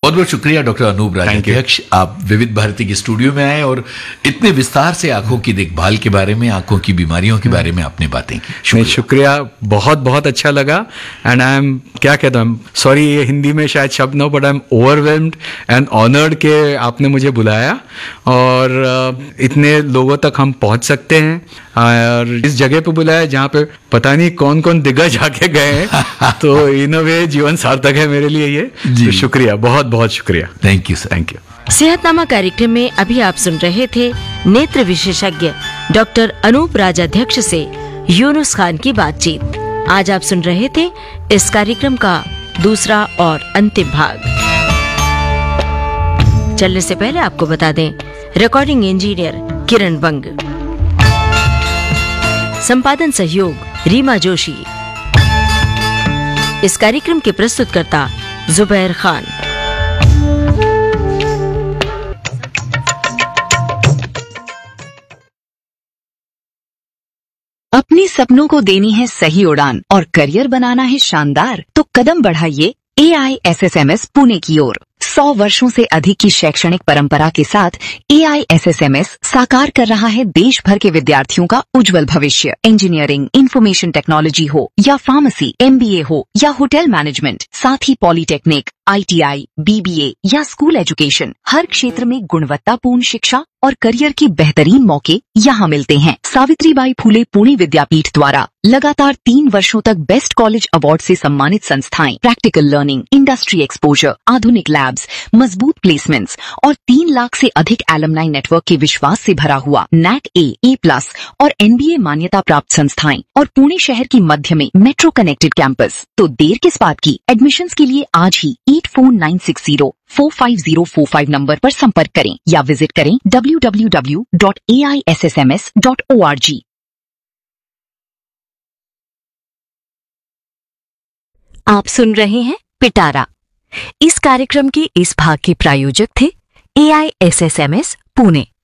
बहुत बहुत शुक्रिया डॉक्टर अनूप राजाध्यक्ष, आप विविध भारती के स्टूडियो में आए और इतने विस्तार से आंखों की देखभाल के बारे में, आंखों की बीमारियों के बारे में आपने बातें की। शुक्रिया, बहुत बहुत अच्छा लगा। एंड आई एम, क्या कहता हूँ, सॉरी ये हिंदी में शायद शब्द ना हो, but I am overwhelmed and honoured के आपने मुझे बुलाया और इतने लोगों तक हम पहुंच सकते हैं और इस जगह पे बुलाया जहाँ पे पता नहीं कौन कौन दिग्गज आके गए हैं। तो इन अ वे जीवन सार्थक है मेरे लिए ये। तो शुक्रिया, बहुत बहुत शुक्रिया। Thank you sir. Thank you. सेहतनामा कार्यक्रम में अभी आप सुन रहे थे नेत्र विशेषज्ञ डॉक्टर अनूप राजाध्यक्ष से यूनुस खान की बातचीत। आज आप सुन रहे थे इस कार्यक्रम का दूसरा और अंतिम भाग। चलने से पहले आपको बता दें, रिकॉर्डिंग इंजीनियर किरण बंग, संपादन सहयोग रीमा जोशी, इस कार्यक्रम के प्रस्तुतकर्ता जुबैर खान। अपने सपनों को देनी है सही उड़ान और करियर बनाना है शानदार, तो कदम बढ़ाइए AISSMS पुणे की ओर। 100 वर्षों से अधिक की शैक्षणिक परंपरा के साथ AISSMS साकार कर रहा है देश भर के विद्यार्थियों का उज्जवल भविष्य। इंजीनियरिंग, इंफॉर्मेशन टेक्नोलॉजी हो या फार्मेसी, MBA हो या होटल मैनेजमेंट, साथ ही पॉलिटेक्निक, ITI, BBA या स्कूल एजुकेशन, हर क्षेत्र में गुणवत्तापूर्ण शिक्षा और करियर के बेहतरीन मौके यहाँ मिलते हैं। सावित्रीबाई फुले पुणे विद्यापीठ द्वारा लगातार 3 वर्षों तक बेस्ट कॉलेज अवार्ड से सम्मानित संस्थाएं, प्रैक्टिकल लर्निंग, इंडस्ट्री एक्सपोजर, आधुनिक लैब्स, मजबूत प्लेसमेंट्स और 3 लाख से अधिक एलुमनाई नेटवर्क के विश्वास से भरा हुआ NAC A+ और NBA मान्यता प्राप्त संस्थाएं और पुणे शहर की मध्य में मेट्रो कनेक्टेड कैंपस। तो देर किस बात की, एडमिशन्स के लिए आज ही 8496045045 नंबर पर संपर्क करें या विजिट करें www.aissms.org। आप सुन रहे हैं पिटारा। इस कार्यक्रम के इस भाग के प्रायोजक थे AISSMS पुणे।